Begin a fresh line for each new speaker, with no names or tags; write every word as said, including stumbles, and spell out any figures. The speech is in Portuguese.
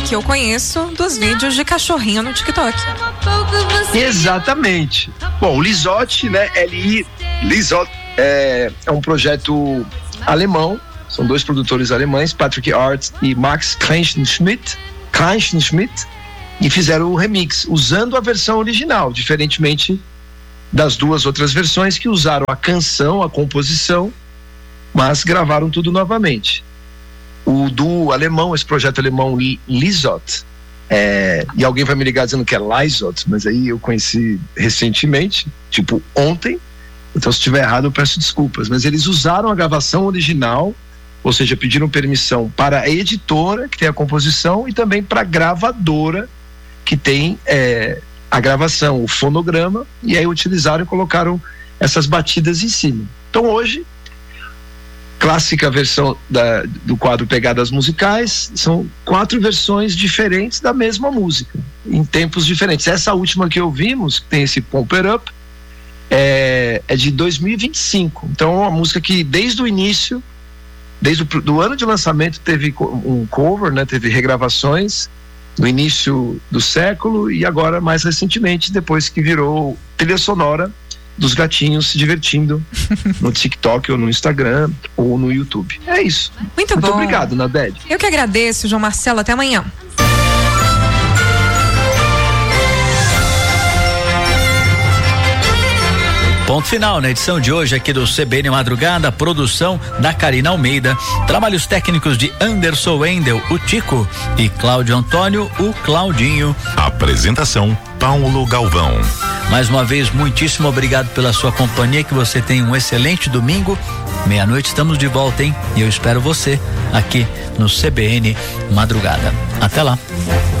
que eu conheço dos vídeos de cachorrinho no TikTok.
Exatamente. Bom, o Lizotte, né? L I Lizotte é, é um projeto alemão. São dois produtores alemães, Patrick Art e Max Kleinschmidt, Kleinschmidt, e fizeram o remix usando a versão original, diferentemente das duas outras versões que usaram a canção, a composição, mas gravaram tudo novamente. O duo alemão, esse projeto alemão Lizotte, é, e alguém vai me ligar dizendo que é Lizotte, mas aí eu conheci recentemente, tipo ontem, então se estiver errado eu peço desculpas, mas eles usaram a gravação original, ou seja, pediram permissão para a editora que tem a composição e também para a gravadora que tem é, a gravação, o fonograma, e aí utilizaram e colocaram essas batidas em cima. Então hoje, clássica versão da, do quadro Pegadas Musicais, são quatro versões diferentes da mesma música, em tempos diferentes. Essa última que ouvimos, que tem esse Pump It Up, é, é de dois mil e vinte e cinco, então é uma música que desde o início, desde o do ano de lançamento teve um cover, né, teve regravações no início do século e agora mais recentemente, depois que virou trilha sonora dos gatinhos se divertindo no TikTok ou no Instagram ou no YouTube. É isso.
Muito,
Muito
bom.
obrigado, Nadege.
Eu que agradeço, João Marcelo. Até amanhã.
Ponto final na edição de hoje aqui do C B N Madrugada, produção da Karina Almeida, trabalhos técnicos de Anderson Wendel, o Tico, e Cláudio Antônio, o Claudinho.
Apresentação Paulo Galvão.
Mais uma vez, muitíssimo obrigado pela sua companhia, que você tenha um excelente domingo. Meia-noite estamos de volta, hein? E eu espero você aqui no C B N Madrugada. Até lá.